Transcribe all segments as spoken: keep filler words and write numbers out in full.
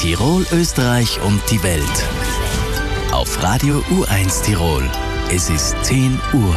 Tirol, Österreich und die Welt. Auf Radio U eins Tirol. Es ist zehn Uhr.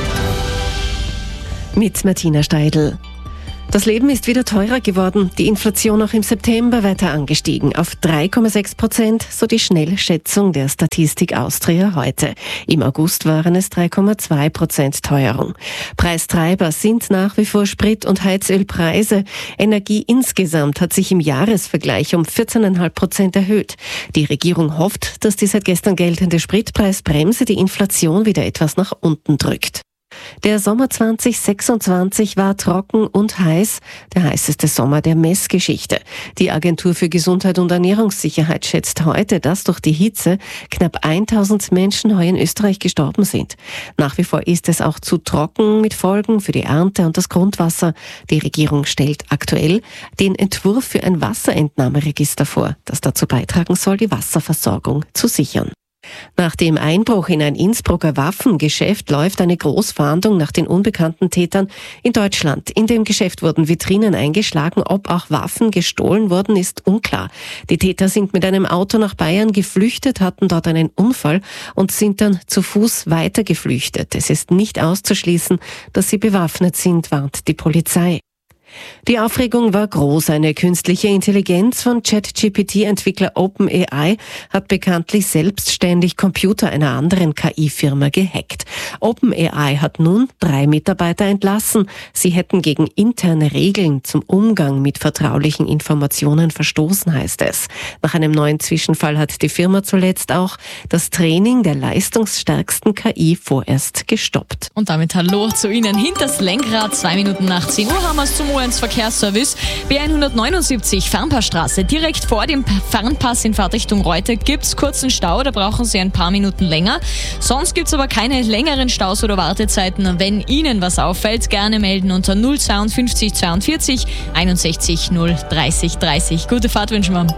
Mit Martina Steidl. Das Leben ist wieder teurer geworden. Die Inflation auch im September weiter angestiegen auf drei Komma sechs Prozent, so die Schnellschätzung der Statistik Austria heute. Im August waren es drei Komma zwei Prozent Teuerung. Preistreiber sind nach wie vor Sprit- und Heizölpreise. Energie insgesamt hat sich im Jahresvergleich um vierzehn Komma fünf Prozent erhöht. Die Regierung hofft, dass die seit gestern geltende Spritpreisbremse die Inflation wieder etwas nach unten drückt. Der Sommer zwanzig sechsundzwanzig war trocken und heiß, der heißeste Sommer der Messgeschichte. Die Agentur für Gesundheit und Ernährungssicherheit schätzt heute, dass durch die Hitze knapp tausend Menschen heuer in Österreich gestorben sind. Nach wie vor ist es auch zu trocken mit Folgen für die Ernte und das Grundwasser. Die Regierung stellt aktuell den Entwurf für ein Wasserentnahmeregister vor, das dazu beitragen soll, die Wasserversorgung zu sichern. Nach dem Einbruch in ein Innsbrucker Waffengeschäft läuft eine Großfahndung nach den unbekannten Tätern in Deutschland. In dem Geschäft wurden Vitrinen eingeschlagen, ob auch Waffen gestohlen wurden, ist unklar. Die Täter sind mit einem Auto nach Bayern geflüchtet, hatten dort einen Unfall und sind dann zu Fuß weiter geflüchtet. Es ist nicht auszuschließen, dass sie bewaffnet sind, warnt die Polizei. Die Aufregung war groß. Eine künstliche Intelligenz von ChatGPT-Entwickler OpenAI hat bekanntlich selbstständig Computer einer anderen K I-Firma gehackt. OpenAI hat nun drei Mitarbeiter entlassen. Sie hätten gegen interne Regeln zum Umgang mit vertraulichen Informationen verstoßen, heißt es. Nach einem neuen Zwischenfall hat die Firma zuletzt auch das Training der leistungsstärksten K I vorerst gestoppt. Und damit hallo zu Ihnen hinters Lenkrad. Zwei Minuten nach zehn Uhr haben wir es zum U eins Verkehrsservice. B hundertneunundsiebzig Fernpassstraße. Direkt vor dem Fernpass in Fahrtrichtung Reutte gibt es kurzen Stau. Da brauchen Sie ein paar Minuten länger. Sonst gibt es aber keine längeren Staus oder Wartezeiten. Wenn Ihnen was auffällt, gerne melden unter null fünf zwei zwei einundsechzig null dreißig dreißig. Gute Fahrt wünschen wir.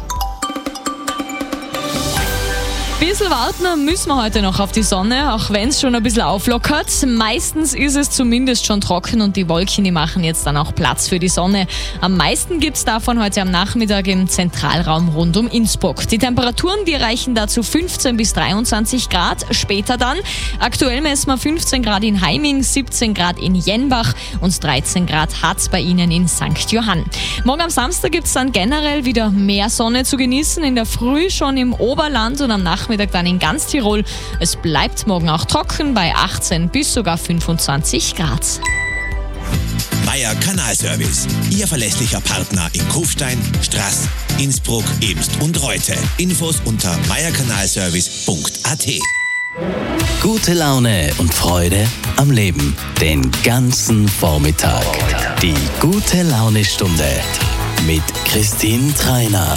Ein bisschen warten müssen wir heute noch auf die Sonne, auch wenn es schon ein bisschen auflockert. Meistens ist es zumindest schon trocken und die Wolken, die machen jetzt dann auch Platz für die Sonne. Am meisten gibt es davon heute am Nachmittag im Zentralraum rund um Innsbruck. Die Temperaturen, die reichen dazu fünfzehn bis dreiundzwanzig Grad. Später dann, aktuell messen wir fünfzehn Grad in Heiming, siebzehn Grad in Jenbach und dreizehn Grad hat es bei Ihnen in Sankt Johann. Morgen am Samstag gibt es dann generell wieder mehr Sonne zu genießen. In der Früh schon im Oberland und am Nachmittag dann in ganz Tirol. Es bleibt morgen auch trocken bei achtzehn bis sogar fünfundzwanzig Grad. Meier Kanalservice. Ihr verlässlicher Partner in Kufstein, Straß, Innsbruck, Ebst und Reutte. Infos unter meierkanalservice punkt a t. Gute Laune und Freude am Leben. Den ganzen Vormittag. Die gute Laune-Stunde mit Christine Treiner.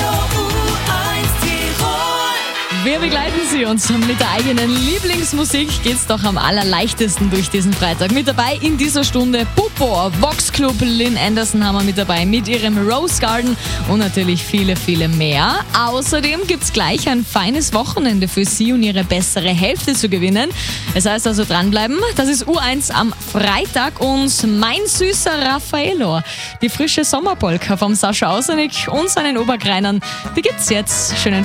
Wir begleiten Sie uns mit der eigenen Lieblingsmusik. Geht's doch am allerleichtesten durch diesen Freitag. Mit dabei in dieser Stunde Pupo, Vox Club, Lynn Anderson haben wir mit dabei mit ihrem Rose Garden und natürlich viele, viele mehr. Außerdem gibt's gleich ein feines Wochenende für Sie und Ihre bessere Hälfte zu gewinnen. Es heißt also dranbleiben. Das ist U eins am Freitag und mein süßer Raffaello. Die frische Sommerpolka vom Sascha Ausernick und seinen Obergreinern, die gibt's jetzt. Schönen